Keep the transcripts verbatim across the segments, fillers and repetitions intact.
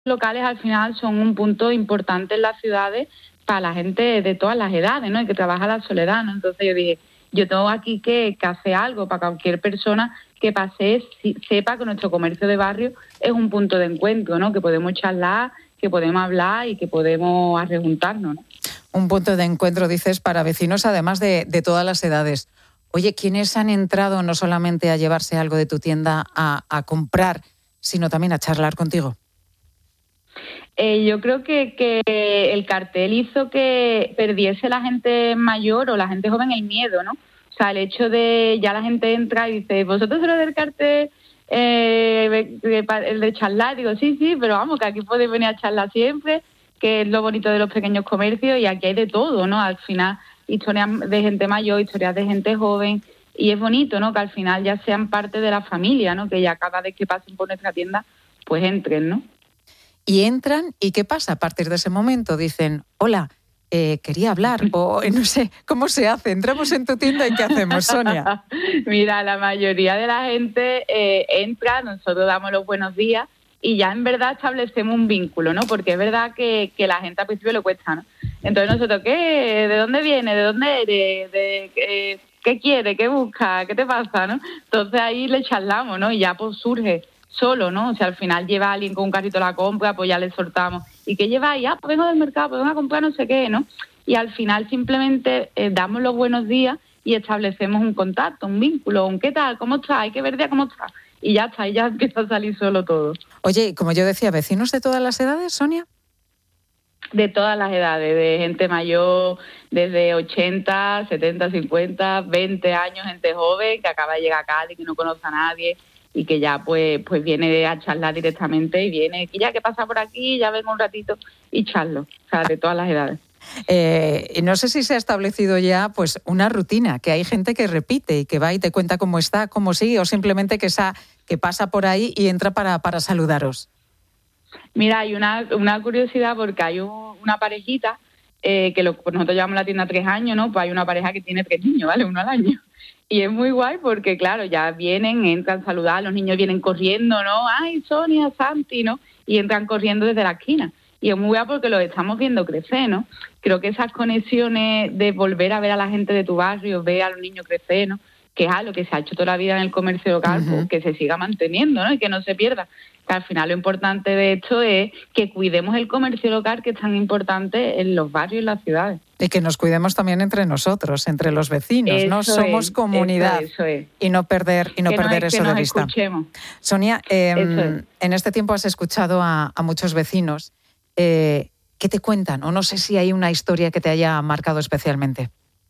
locales al final son un punto importante en las ciudades para la gente de todas las edades, ¿no? Y que trabaja la soledad, ¿no? Entonces yo dije, yo tengo aquí que, que hacer algo para cualquier persona que pase, si, sepa que nuestro comercio de barrio es un punto de encuentro, ¿no? Que podemos charlar, que podemos hablar y que podemos arrejuntarnos, ¿no? Un punto de encuentro, dices, para vecinos, además de, de todas las edades. Oye, ¿quiénes han entrado no solamente a llevarse algo de tu tienda a, a comprar, sino también a charlar contigo? Eh, yo creo que, que el cartel hizo que perdiese la gente mayor o la gente joven el miedo, ¿no? O sea, el hecho de ya la gente entra y dice, ¿vosotros sois del cartel eh, el de charlar? Digo, sí, sí, pero vamos, que aquí podéis venir a charlar siempre, que es lo bonito de los pequeños comercios y aquí hay de todo, ¿no? Al final, historias de gente mayor, historias de gente joven y es bonito, ¿no? Que al final ya sean parte de la familia, ¿no? Que ya cada vez que pasen por nuestra tienda, pues entren, ¿no? Y entran, ¿y qué pasa? A partir de ese momento dicen, hola, eh, quería hablar, o no sé, ¿cómo se hace? Entramos en tu tienda y ¿qué hacemos, Sonia? Mira, la mayoría de la gente eh, entra, nosotros damos los buenos días y ya en verdad establecemos un vínculo, ¿no? Porque es verdad que, que la gente al principio le cuesta, ¿no? Entonces nosotros, ¿qué? ¿De dónde viene? ¿De dónde eres? ¿De qué, qué quiere? ¿Qué busca? ¿Qué te pasa? ¿No? Entonces ahí le charlamos, ¿no? Y ya pues surge solo, ¿no? O sea, al final lleva a alguien con un carrito a la compra, pues ya le soltamos. ¿Y qué lleváis? Ah, pues vengo del mercado, pues vengo a comprar no sé qué, ¿no? Y al final simplemente eh, damos los buenos días y establecemos un contacto, un vínculo, un ¿qué tal? ¿Cómo estás? Hay que ver día cómo estás. Y ya está, y ya empieza a salir solo todo. Oye, como yo decía, ¿vecinos de todas las edades, Sonia? De todas las edades, de gente mayor, desde ochenta, setenta, cincuenta, veinte años, gente joven que acaba de llegar a Cádiz, que no conoce a nadie y que ya pues pues viene a charlar directamente y viene, y ya que pasa por aquí, ya vengo un ratito y charlo, o sea, de todas las edades. Eh, no sé si se ha establecido ya pues una rutina, que hay gente que repite y que va y te cuenta cómo está, cómo sigue, o simplemente que, esa, que pasa por ahí y entra para, para saludaros. Mira, hay una, una curiosidad porque hay un, una parejita eh, que lo, pues nosotros llevamos la tienda tres años, ¿no? Pues hay una pareja que tiene tres niños, ¿vale? Uno al año. Y es muy guay porque, claro, ya vienen, entran a saludar, los niños vienen corriendo, ¿no? ¡Ay, Sonia, Santi!, ¿no? Y entran corriendo desde la esquina. Y es muy guay porque los estamos viendo crecer, ¿no? Creo que esas conexiones de volver a ver a la gente de tu barrio, ver a los niños crecer, ¿no? Que es algo que se ha hecho toda la vida en el comercio local, uh-huh. pues, que se siga manteniendo, ¿no? Y que no se pierda. Que al final lo importante de esto es que cuidemos el comercio local, que es tan importante en los barrios y en las ciudades. Y que nos cuidemos también entre nosotros, entre los vecinos, eso ¿no? Somos es, comunidad. Eso, eso es. Y no perder, y no que perder no, eso que nos de vista. Escuchemos. Sonia, eh, en este tiempo has escuchado a, a muchos vecinos. Eh, ¿Qué te cuentan? O no sé si hay una historia que te haya marcado especialmente.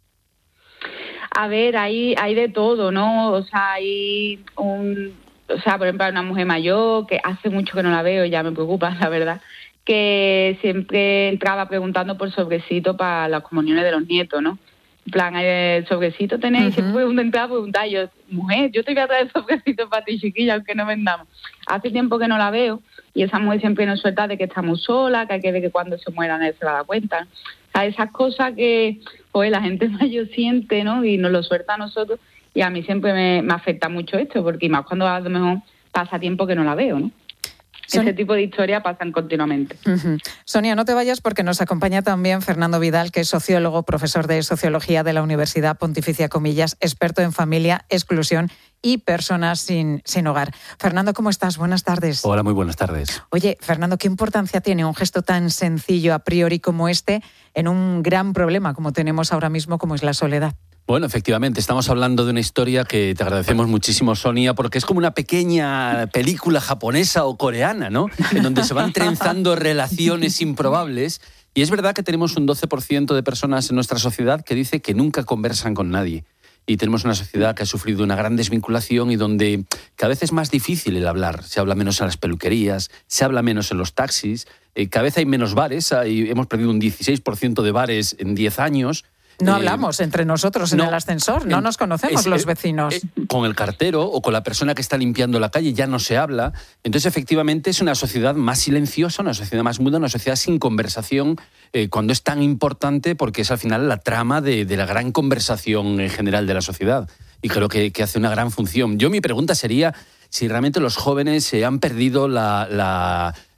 A ver, hay, hay de todo, ¿no? O sea, hay un... O sea, por ejemplo, hay una mujer mayor que hace mucho que no la veo, ya me preocupa, la verdad, que siempre entraba preguntando por sobrecito para las comuniones de los nietos, ¿no? En plan, ¿el sobrecito tenéis? Uh-huh. Siempre entraba a preguntar, yo, mujer, yo te voy a traer sobrecito para ti, chiquilla, aunque no vendamos. Hace tiempo que no la veo y esa mujer siempre nos suelta de que estamos solas, que hay que ver que cuando se muera nadie se va a dar cuenta. O sea, esas cosas que pues, la gente mayor siente, ¿no? Y nos lo suelta a nosotros. Y a mí siempre me, me afecta mucho esto, porque más cuando a lo mejor pasa tiempo que no la veo, ¿no? Son... Ese tipo de historias pasan continuamente. Uh-huh. Sonia, no te vayas porque nos acompaña también Fernando Vidal, que es sociólogo, profesor de Sociología de la Universidad Pontificia Comillas, experto en familia, exclusión y personas sin, sin hogar. Fernando, ¿cómo estás? Buenas tardes. Hola, muy buenas tardes. Oye, Fernando, ¿qué importancia tiene un gesto tan sencillo a priori como este en un gran problema como tenemos ahora mismo, como es la soledad? Bueno, efectivamente, estamos hablando de una historia que te agradecemos muchísimo, Sonia, porque es como una pequeña película japonesa o coreana, ¿no? En donde se van trenzando relaciones improbables. Y es verdad que tenemos un doce por ciento de personas en nuestra sociedad que dice que nunca conversan con nadie. Y tenemos una sociedad que ha sufrido una gran desvinculación y donde cada vez es más difícil el hablar. Se habla menos en las peluquerías, se habla menos en los taxis, eh, cada vez hay menos bares, hay, hemos perdido un dieciséis por ciento de bares en diez años. No eh, hablamos entre nosotros en no, el ascensor, no en, nos conocemos es, los vecinos. Eh, con el cartero o con la persona que está limpiando la calle ya no se habla. Entonces, efectivamente, es una sociedad más silenciosa, una sociedad más muda, una sociedad sin conversación, eh, cuando es tan importante porque es al final la trama de, de la gran conversación en general de la sociedad. Y creo que, que hace una gran función. Yo mi pregunta sería si realmente los jóvenes se han perdido la... la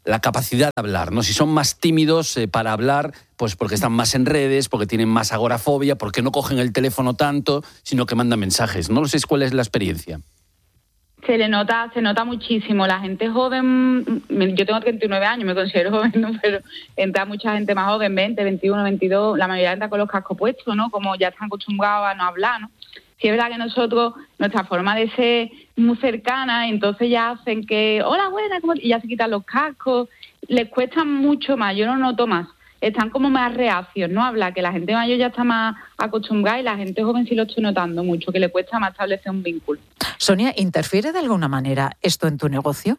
la capacidad de hablar, ¿no? Si son más tímidos eh, para hablar, pues porque están más en redes, porque tienen más agorafobia, porque no cogen el teléfono tanto, sino que mandan mensajes. No sé cuál es la experiencia. Se le nota, se nota muchísimo. La gente joven, yo tengo treinta y nueve años, me considero joven, ¿no? Pero entra mucha gente más joven, veinte, veintiuno, veintidós, la mayoría entra con los cascos puestos, ¿no? Como ya están acostumbrados a no hablar, ¿no? Sí es verdad que nosotros, nuestra forma de ser muy cercana, entonces ya hacen que, hola, buena, ¿cómo? Y ya se quitan los cascos, les cuesta mucho más, yo no noto más. Están como más reacios, ¿no? Habla que la gente mayor ya está más acostumbrada y la gente joven sí lo estoy notando mucho, que le cuesta más establecer un vínculo. Sonia, ¿interfiere de alguna manera esto en tu negocio?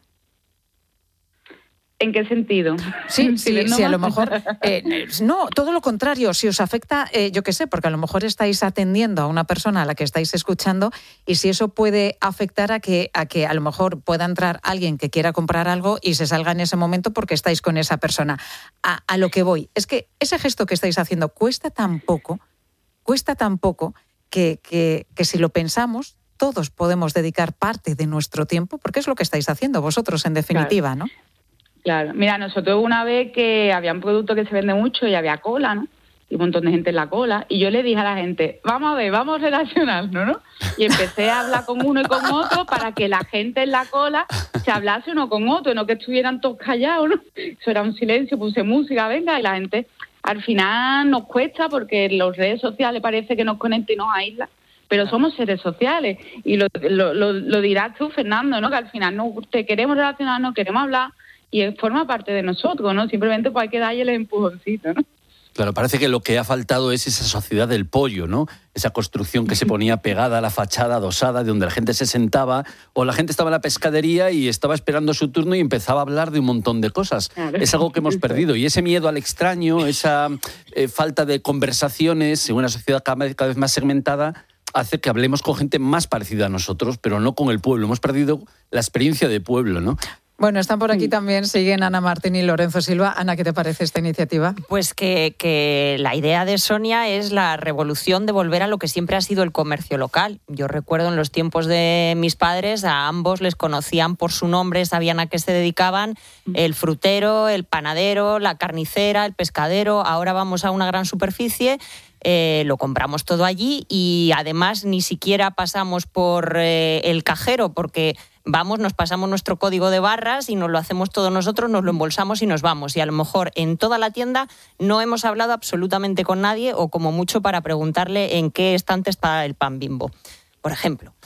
¿En qué sentido? Sí, sí, sí, a lo mejor... Eh, no, todo lo contrario, si os afecta, eh, yo qué sé, porque a lo mejor estáis atendiendo a una persona a la que estáis escuchando y si eso puede afectar a que, a que a lo mejor pueda entrar alguien que quiera comprar algo y se salga en ese momento porque estáis con esa persona. A, a lo que voy, es que ese gesto que estáis haciendo cuesta tan poco, cuesta tan poco que, que, que si lo pensamos, todos podemos dedicar parte de nuestro tiempo, porque es lo que estáis haciendo vosotros en definitiva, claro. ¿no? Claro, mira, nosotros una vez que había un producto que se vende mucho y había cola, ¿no? Y un montón de gente en la cola, y yo le dije a la gente, vamos a ver, vamos a relacionarnos, ¿no? Y empecé a hablar con uno y con otro para que la gente en la cola se hablase uno con otro, no que estuvieran todos callados, ¿no? Eso era un silencio, puse música, venga, y la gente al final nos cuesta porque las redes sociales parece que nos conecta y nos aísla, pero somos seres sociales, y lo, lo, lo, lo dirás tú, Fernando, ¿no? Que al final no te queremos relacionarnos, queremos hablar, y forma parte de nosotros, ¿no? Simplemente pues hay que darle el empujoncito, ¿no? Claro, parece que lo que ha faltado es esa sociedad del pollo, ¿no? Esa construcción que se ponía pegada a la fachada adosada, de donde la gente se sentaba, o la gente estaba en la pescadería y estaba esperando su turno y empezaba a hablar de un montón de cosas. Claro. Es algo que hemos perdido. Y ese miedo al extraño, esa eh, falta de conversaciones en una sociedad cada vez, cada vez más segmentada, hace que hablemos con gente más parecida a nosotros, pero no con el pueblo. Hemos perdido la experiencia de pueblo, ¿no? Bueno, están por aquí también, siguen Ana Martín y Lorenzo Silva. Ana, ¿qué te parece esta iniciativa? Pues que, que la idea de Sonia es la revolución de volver a lo que siempre ha sido el comercio local. Yo recuerdo en los tiempos de mis padres, a ambos les conocían por su nombre, sabían a qué se dedicaban, el frutero, el panadero, la carnicera, el pescadero. Ahora vamos a una gran superficie, eh, lo compramos todo allí y además ni siquiera pasamos por eh, el cajero porque... Vamos, nos pasamos nuestro código de barras y nos lo hacemos todos nosotros, nos lo embolsamos y nos vamos. Y a lo mejor en toda la tienda no hemos hablado absolutamente con nadie o como mucho para preguntarle en qué estante está el pan Bimbo, por ejemplo.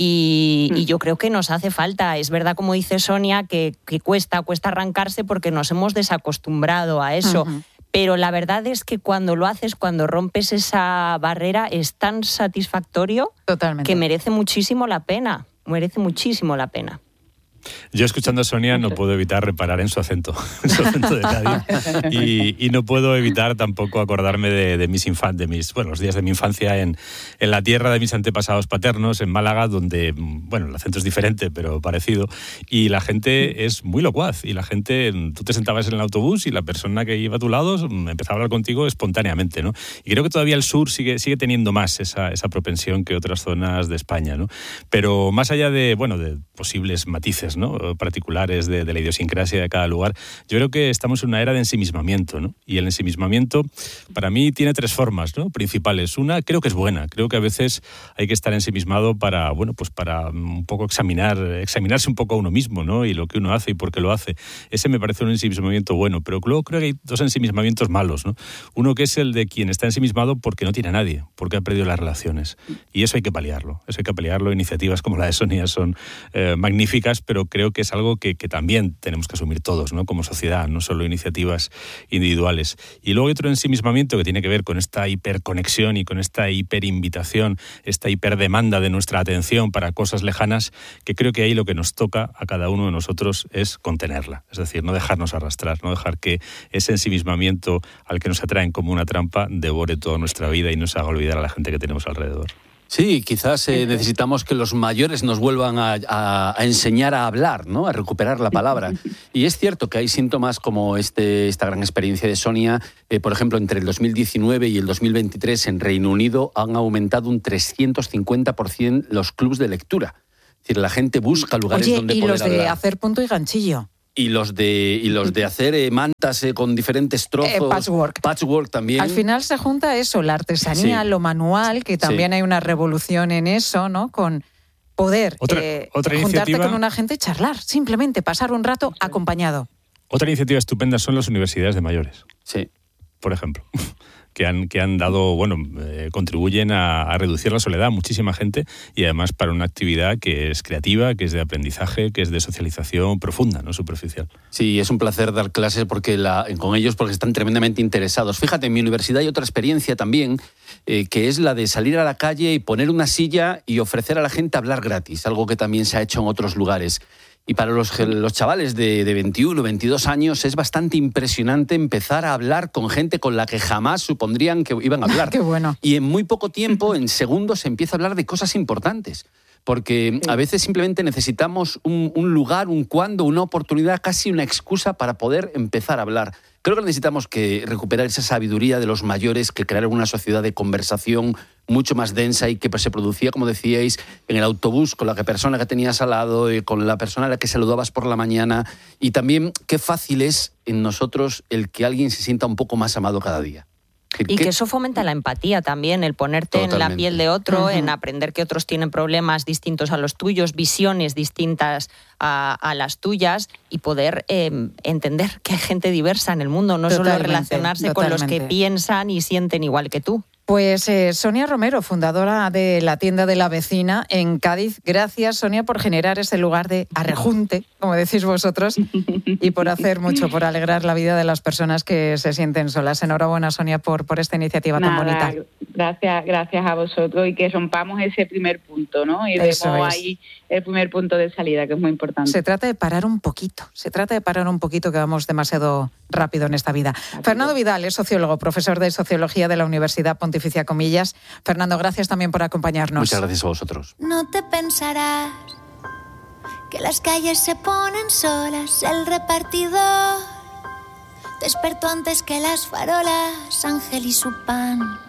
Y, y yo creo que nos hace falta. Es verdad, como dice Sonia, que, que cuesta, cuesta arrancarse porque nos hemos desacostumbrado a eso. Uh-huh. Pero la verdad es que cuando lo haces, cuando rompes esa barrera, es tan satisfactorio. Totalmente. Que merece muchísimo la pena. Merece muchísimo la pena. Yo escuchando a Sonia no puedo evitar reparar en su acento, en su acento de Cádiz. Y, y no puedo evitar tampoco acordarme de, de mis infan, de mis, bueno, los días de mi infancia en, en la tierra de mis antepasados paternos, en Málaga, donde, bueno, el acento es diferente, pero parecido. Y la gente es muy locuaz. Y la gente, tú te sentabas en el autobús y la persona que iba a tu lado empezaba a hablar contigo espontáneamente, ¿no? Y creo que todavía el sur sigue, sigue teniendo más esa, esa propensión que otras zonas de España, ¿no? Pero más allá de, bueno, de posibles matices, ¿no? particulares de, de la idiosincrasia de cada lugar, yo creo que estamos en una era de ensimismamiento, ¿no? Y el ensimismamiento para mí tiene tres formas, ¿no? principales. Una, creo que es buena, creo que a veces hay que estar ensimismado para, bueno, pues para un poco examinar, examinarse un poco a uno mismo, ¿no? Y lo que uno hace y por qué lo hace. Ese me parece un ensimismamiento bueno, pero luego creo que hay dos ensimismamientos malos, ¿no? Uno que es el de quien está ensimismado porque no tiene a nadie, porque ha perdido las relaciones. Y eso hay que paliarlo, eso hay que paliarlo. Iniciativas como la de Sonia son eh, magníficas, pero creo que es algo que, que también tenemos que asumir todos, ¿no? Como sociedad, no solo iniciativas individuales. Y luego hay otro ensimismamiento que tiene que ver con esta hiperconexión y con esta hiperinvitación, esta hiperdemanda de nuestra atención para cosas lejanas, que creo que ahí lo que nos toca a cada uno de nosotros es contenerla. Es decir, no dejarnos arrastrar, no dejar que ese ensimismamiento al que nos atraen como una trampa devore toda nuestra vida y nos haga olvidar a la gente que tenemos alrededor. Sí, quizás eh, necesitamos que los mayores nos vuelvan a, a, a enseñar a hablar, ¿no? A recuperar la palabra. Y es cierto que hay síntomas como este, esta gran experiencia de Sonia. Eh, por ejemplo, entre el dos mil diecinueve y el dos mil veintitrés en Reino Unido han aumentado un trescientos cincuenta por ciento los clubs de lectura. Es decir, la gente busca lugares Oye, donde y poder los de hablar. hacer punto y ganchillo. Y los de, y los de hacer eh, mantas eh, con diferentes trozos. Eh, patchwork. Patchwork también. Al final se junta eso, la artesanía, Sí. lo manual, que también Sí. hay una revolución en eso, ¿no? Con poder Otra- eh, otra juntarte iniciativa- con una gente y charlar, simplemente pasar un rato acompañado. Otra iniciativa estupenda son las universidades de mayores, Sí. por ejemplo, que han, que han dado, bueno, eh, contribuyen a, a reducir la soledad a muchísima gente y además para una actividad que es creativa, que es de aprendizaje, que es de socialización profunda, no superficial. Sí, es un placer dar clases porque la, con ellos porque están tremendamente interesados. Fíjate, en mi universidad hay otra experiencia también, eh, que es la de salir a la calle y poner una silla y ofrecer a la gente hablar gratis, algo que también se ha hecho en otros lugares. Y para los, los chavales de, de veintiuno, veintidós años es bastante impresionante empezar a hablar con gente con la que jamás supondrían que iban a hablar. Qué bueno. Y en muy poco tiempo, en segundos, se empieza a hablar de cosas importantes. Porque a veces simplemente necesitamos un, un lugar, un cuándo, una oportunidad, casi una excusa para poder empezar a hablar. Creo que necesitamos que recuperar esa sabiduría de los mayores que crearon una sociedad de conversación mucho más densa y que se producía, como decíais, en el autobús con la que persona que tenías al lado, y con la persona a la que saludabas por la mañana. Y también qué fácil es en nosotros el que alguien se sienta un poco más amado cada día. Y que eso fomenta la empatía también, el ponerte en la Totalmente. piel de otro, Ujú. en aprender que otros tienen problemas distintos a los tuyos, visiones distintas a, a las tuyas y poder eh, entender que hay gente diversa en el mundo, no solo Totalmente, relacionarse con los que totalmente. piensan y sienten igual que tú. Pues eh, Sonia Romero, fundadora de la tienda de la vecina en Cádiz. Gracias, Sonia, por generar ese lugar de arrejunte, como decís vosotros, y por hacer mucho, por alegrar la vida de las personas que se sienten solas. Enhorabuena, Sonia, por, por esta iniciativa tan Nada, bonita. Gracias, gracias a vosotros y que rompamos ese primer punto, ¿no? Y Eso demos es. ahí el primer punto de salida, que es muy importante. Se trata de parar un poquito, se trata de parar un poquito, que vamos demasiado rápido en esta vida. Fernando Vidal es sociólogo, profesor de Sociología de la Universidad Pontificia Comillas. Fernando, gracias también por acompañarnos. Muchas gracias a vosotros. No te pensarás que las calles se ponen solas, el repartidor despertó antes que las farolas, Ángel y su pan.